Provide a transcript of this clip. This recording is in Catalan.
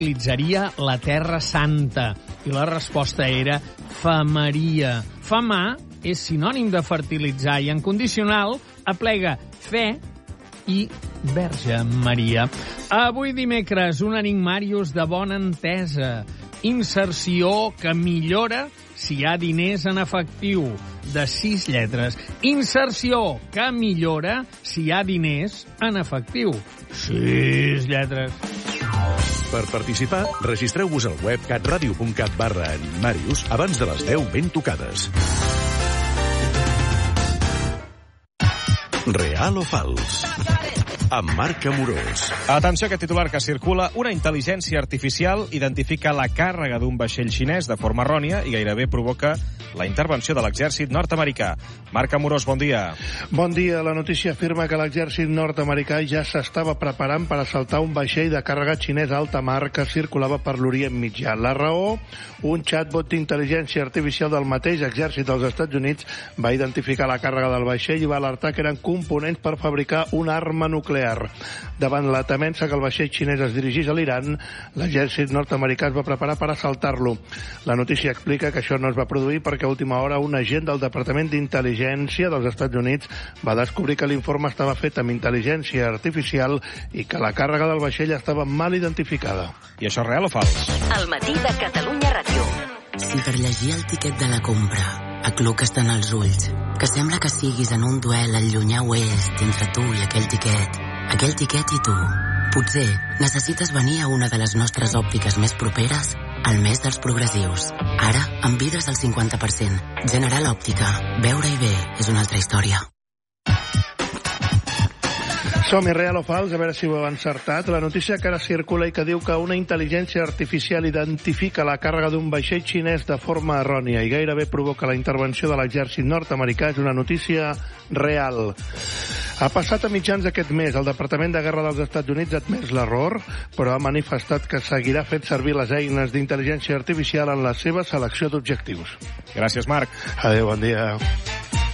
utilitzaria la Terra Santa? I la resposta era famaria. Famar és sinònim de fertilitzar i en condicional aplega fe i Verge Maria. Avui dimecres, un enigmàrius de bona entesa. Inserció que millora si hi ha diners en efectiu, de 6 lletres. Inserció que millora si hi ha diners en efectiu. 6 lletres. Per participar, registreu-vos al web catradio.cat/enigmàrius abans de les 10 ben tocades. Real o fals? Amb Marc Amorós. Atenció a aquest titular que circula. Una intel·ligència artificial identifica la càrrega d'un vaixell xinès de forma errònia i gairebé provoca la intervenció de l'exèrcit nord-americà. Marc Amorós, bon dia. Bon dia. La notícia afirma que l'exèrcit nord-americà ja s'estava preparant per assaltar un vaixell de càrrega xinès a alta mar que circulava per l'Orient Mitjà. La raó? Un chatbot d'intel·ligència artificial del mateix exèrcit dels Estats Units va identificar la càrrega del vaixell i va alertar que eren components per fabricar una arma nuclear. Davant la temença que el vaixell xinès es dirigís a l'Iran, l'exèrcit nord-americà es va preparar per assaltar-lo. La notícia explica que això no es va produir perquè a última hora un agent del Departament d'Intel·ligència dels Estats Units va descobrir que l'informe estava fet amb intel·ligència artificial i que la càrrega del vaixell estava mal identificada. I això és real o fals? El matí de Catalunya Ràdio. Si per llegir el tiquet de la compra acluques tant els ulls que sembla que siguis en un duel al llunyà oest entre tu i aquell tiquet i tu, potser necessites venir a una de les nostres òptiques més properes al mes dels progressius. Ara, amb vidres al 50%. General Òptica. Veure-hi bé és una altra història. Som-hi, real o fals, a veure si ho heu encertat. La notícia que ara circula i que diu que una intel·ligència artificial identifica la càrrega d'un vaixell xinès de forma errònia i gairebé provoca la intervenció de l'exèrcit nord-americà és una notícia real. Ha passat a mitjans d'aquest mes. El Departament de Guerra dels Estats Units ha admès l'error, però ha manifestat que seguirà fent servir les eines d'intel·ligència artificial en la seva selecció d'objectius. Gràcies, Marc. Adéu, bon dia.